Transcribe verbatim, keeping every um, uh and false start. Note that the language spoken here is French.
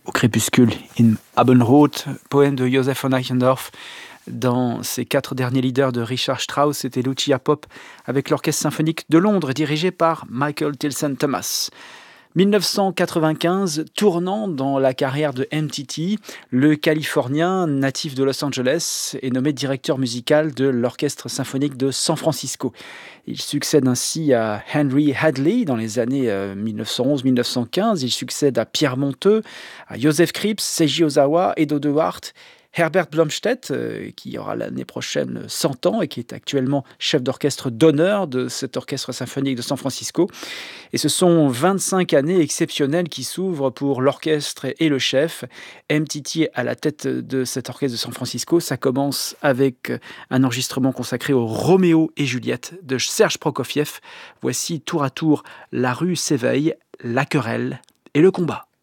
Au crépuscule, in Abendrot, poème de Joseph von Eichendorff. Dans ses quatre derniers leaders de Richard Strauss, c'était Lucia Pop avec l'Orchestre symphonique de Londres, dirigé par Michael Tilson Thomas. dix-neuf cent quatre-vingt-quinze, tournant dans la carrière de M T T, le Californien natif de Los Angeles est nommé directeur musical de l'Orchestre symphonique de San Francisco. Il succède ainsi à Henry Hadley dans les années euh, dix-neuf cent onze dix-neuf cent quinze. Il succède à Pierre Monteux, à Joseph Kripps, Seiji Ozawa, Edo de Wart, Herbert Blomstedt, euh, qui aura l'année prochaine cent ans et qui est actuellement chef d'orchestre d'honneur de cet orchestre symphonique de San Francisco. Et ce sont vingt-cinq années exceptionnelles qui s'ouvrent pour l'orchestre et le chef. M T T à la tête de cet orchestre de San Francisco. Ça commence avec un enregistrement consacré au Roméo et Juliette de Serge Prokofiev. Voici tour à tour La rue s'éveille, la querelle et le combat.